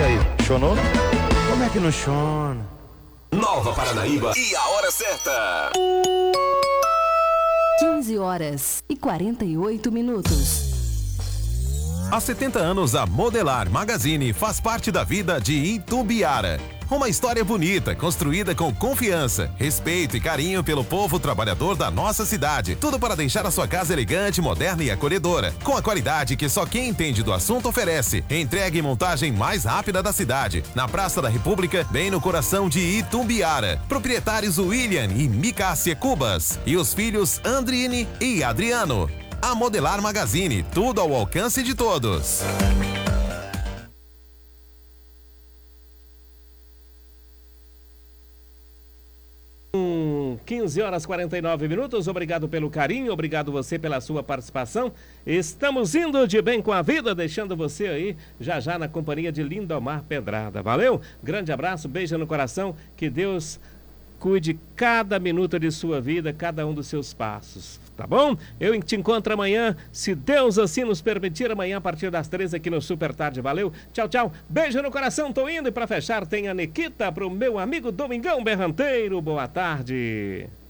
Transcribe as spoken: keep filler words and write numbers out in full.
E aí, chonou? Como é que não chona? Nova Paranaíba e a hora certa. quinze horas e quarenta e oito minutos. Há setenta anos, a Modelar Magazine faz parte da vida de Itumbiara. Uma história bonita, construída com confiança, respeito e carinho pelo povo trabalhador da nossa cidade. Tudo para deixar a sua casa elegante, moderna e acolhedora. Com a qualidade que só quem entende do assunto oferece. Entregue e montagem mais rápida da cidade. Na Praça da República, bem no coração de Itumbiara. Proprietários William e Micácia Cubas. E os filhos Andrine e Adriano. A Modelar Magazine, tudo ao alcance de todos. quinze horas e quarenta e nove minutos, obrigado pelo carinho, obrigado você pela sua participação. Estamos indo de bem com a vida, deixando você aí já já na companhia de Lindomar Pedrada. Valeu? Grande abraço, beijo no coração, que Deus cuide cada minuto de sua vida, cada um dos seus passos, tá bom? Eu te encontro amanhã, se Deus assim nos permitir, amanhã a partir das treze aqui no Super Tarde. Valeu? Tchau, tchau. Beijo no coração, tô indo, e pra fechar tem a Nikita pro meu amigo Domingão Berranteiro. Boa tarde.